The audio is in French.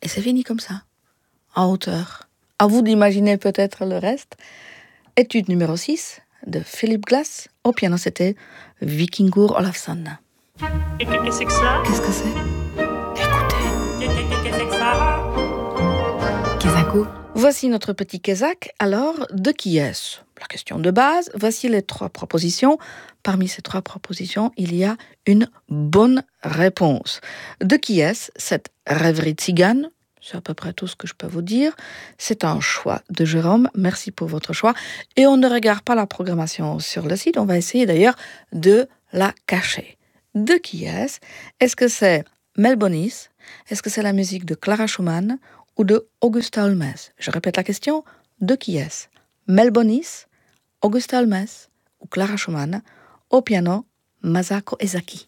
Et c'est fini comme ça, en hauteur. À vous d'imaginer peut-être le reste. Étude numéro 6 de Philip Glass. Au piano, c'était Vikingur Olafsson. Qu'est-ce que c'est que ça? Qu'est-ce que c'est? Écoutez. Qu'est-ce que c'est que ça? Kesako. Voici notre petit Kézak. Alors, de qui est-ce? La question de base. Voici les 3 propositions. Parmi ces 3 propositions, il y a une bonne réponse. De qui est-ce cette rêverie tzigane? C'est à peu près tout ce que je peux vous dire. C'est un choix de Jérôme. Merci pour votre choix. Et on ne regarde pas la programmation sur le site. On va essayer d'ailleurs de la cacher. De qui est-ce? Est-ce que c'est Melbonis? Est-ce que c'est la musique de Clara Schumann ou de Augusta Holmes? Je répète la question. De qui est-ce? Melbonis, Augusta Holmes ou Clara Schumann? Au piano, Masako Ezaki.